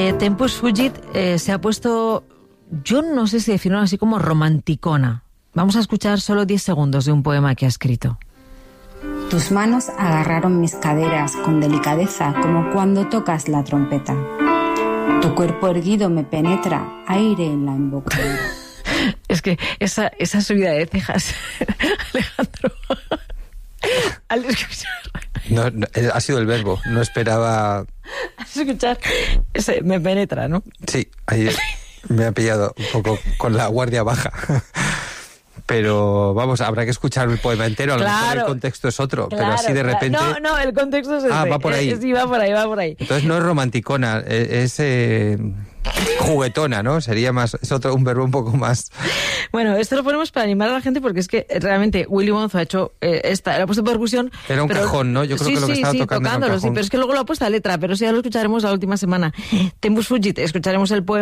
Tempus Fugit se ha puesto, yo no sé si definirlo así como romanticona. Vamos a escuchar solo 10 segundos de un poema que ha escrito. Tus manos agarraron mis caderas con delicadeza, como cuando tocas la trompeta. Tu cuerpo erguido me penetra, aire en la embocadura. Es que esa subida de cejas, Alejandro, al escuchar... No, ha sido el verbo, no esperaba... Al escuchar, me penetra, ¿no? Sí, ahí me ha pillado un poco con la guardia baja. Pero vamos, habrá que escuchar el poema entero, a lo mejor el contexto es otro, pero así de repente... No, el contexto es este. Va por ahí. Sí, va por ahí. Entonces no es romanticona, es juguetona, ¿no? Sería más, es un verbo un poco más... Bueno, esto lo ponemos para animar a la gente porque es que realmente Willy Bonzo ha hecho le ha puesto percusión. Era un cajón, ¿no? Yo creo que lo que estaba tocando era un cajón. Sí, pero es que luego lo ha puesto a letra, pero eso ya lo escucharemos la última semana. Tempus Fugit, escucharemos el poema.